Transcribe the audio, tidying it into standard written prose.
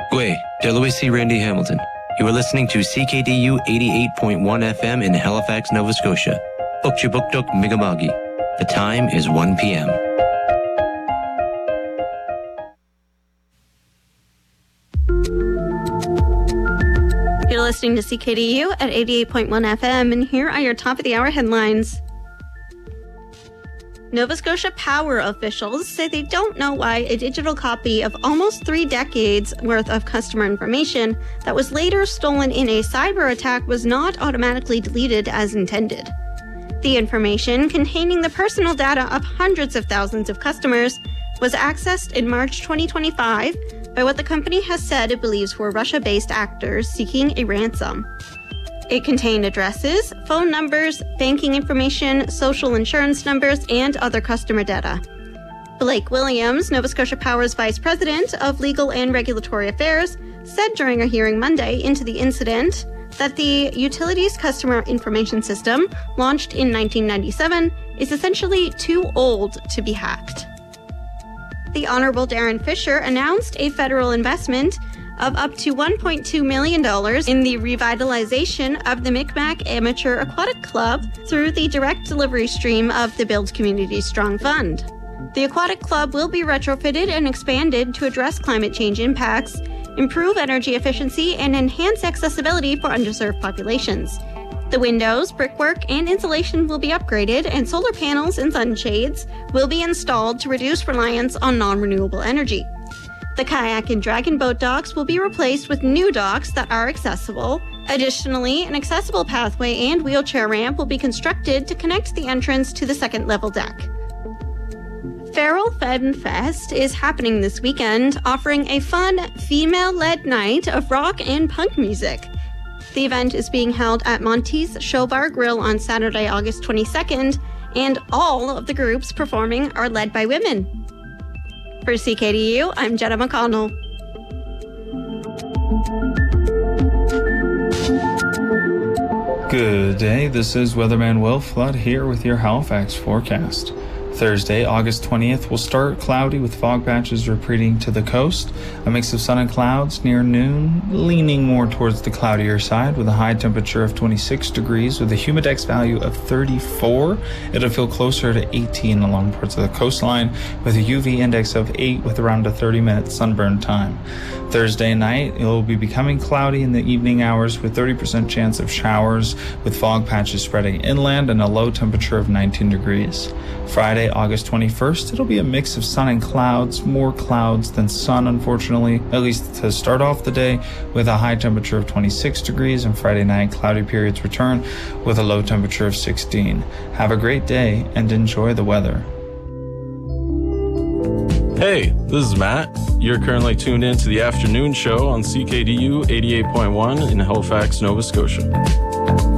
Gwe, Deloitte Randy Hamilton. You are listening to CKDU 88.1 FM in Halifax, Nova Scotia. Ukchibukduk Migamagi. The time is 1 p.m. You're listening to CKDU at 88.1 FM, and here are your top of the hour headlines. Nova Scotia Power officials say they don't know why a digital copy of almost 3 decades worth of customer information that was later stolen in a cyber attack was not automatically deleted as intended. The information, containing the personal data of hundreds of thousands of customers, was accessed in March 2025 by what the company has said it believes were Russia-based actors seeking a ransom. It contained addresses, phone numbers, banking information, social insurance numbers, and other customer data. Blake Williams, Nova Scotia Power's Vice President of Legal and Regulatory Affairs, said during a hearing Monday into the incident that the utility's customer information system, launched in 1997, is essentially too old to be hacked. The Honourable Darren Fisher announced a federal investment of up to $1.2 million in the revitalization of the Micmac Amateur Aquatic Club through the direct delivery stream of the Build Community Strong Fund. The Aquatic Club will be retrofitted and expanded to address climate change impacts, improve energy efficiency, and enhance accessibility for underserved populations. The windows, brickwork, and insulation will be upgraded, and solar panels and sunshades will be installed to reduce reliance on non-renewable energy. The kayak and dragon boat docks will be replaced with new docks that are accessible. Additionally, an accessible pathway and wheelchair ramp will be constructed to connect the entrance to the second-level deck. Feral Fen Fest is happening this weekend, offering a fun, female-led night of rock and punk music. The event is being held at Monty's Show Bar Grill on Saturday, August 22nd, and all of the groups performing are led by women. For CKDU, I'm Jenna McConnell. Good day, this is Weatherman Will Flood here with your Halifax forecast. Thursday, August 20th, will start cloudy with fog patches retreating to the coast. A mix of sun and clouds near noon, leaning more towards the cloudier side with a high temperature of 26 degrees with a humidex value of 34. It'll feel closer to 18 along parts of the coastline with a UV index of 8 with around a 30-minute sunburn time. Thursday night, it will be becoming cloudy in the evening hours with 30% chance of showers with fog patches spreading inland and a low temperature of 19 degrees. Friday, August 21st, it'll be a mix of sun and clouds, more clouds than sun, unfortunately, at least to start off the day, with a high temperature of 26 degrees, and Friday night, cloudy periods return with a low temperature of 16. Have a great day and enjoy the weather. Hey, this is Matt. You're currently tuned in to the afternoon show on CKDU 88.1 in Halifax, Nova Scotia.